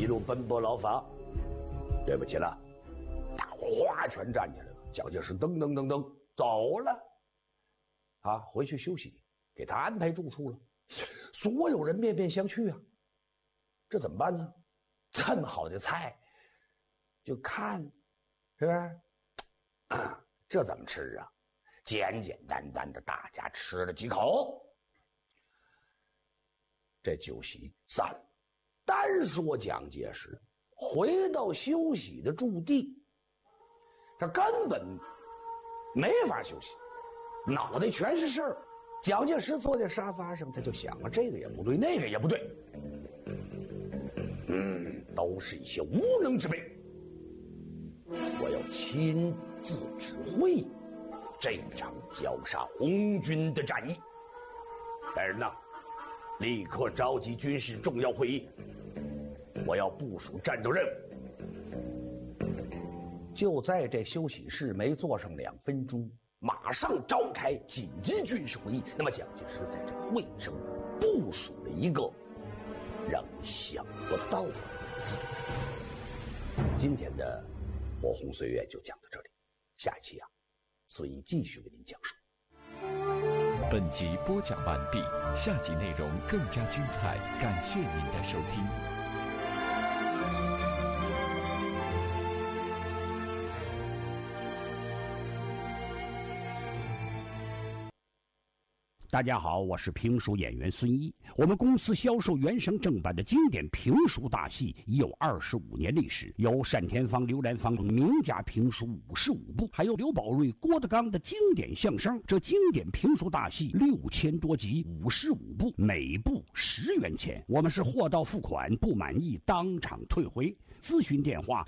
一路奔波劳乏，对不起了。大伙哗全站起来了，蒋介石噔噔噔噔走了，啊，回去休息，给他安排住处了。所有人面面相觑啊，这怎么办呢？这么好的菜，就看，是不是？这怎么吃啊？简简单单的，大家吃了几口，这酒席散了。单说蒋介石回到休息的驻地，他根本没法休息，脑袋全是事儿。蒋介石坐在沙发上，他就想啊，这个也不对，那个也不对，都是一些无能之辈。我要亲自指挥这场绞杀红军的战役。来人呐，立刻召集军事重要会议，我要部署战斗任务。就在这休息室没坐上2分钟，马上召开紧急军事会议。那么蒋介石在这个会议上部署了一个让你想不到的计划。今天的火红岁月就讲到这里，下期啊，所以继续为您讲述。 本集播讲完毕，下集内容更加精彩，感谢您的收听。 大家好，我是评书演员孙一。我们公司销售原声正版的经典评书大戏已有25年历史，有单田芳、刘兰芳名家评书55部，还有刘宝瑞、郭德纲的经典相声。这经典评书大戏6000多集，55部，每部10元钱。我们是货到付款，不满意当场退回。咨询电话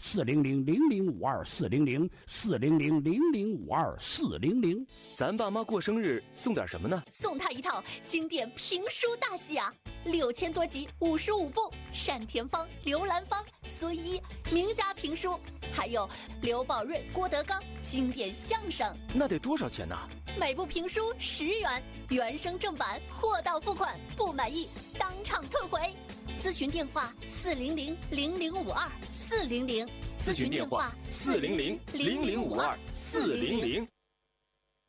400-0052-400，400-0052-400。 咱爸妈过生日送点什么呢？ 送他一套经典评书大戏啊，6000多集，55部，单田芳、刘兰芳、孙一名家评书，还有刘宝瑞、郭德纲经典相声。 那得多少钱呢？ 每部评书10元，原声正版，货到付款，不满意当场退回。咨询电话400-0052-400， 咨询电话400-0052-400。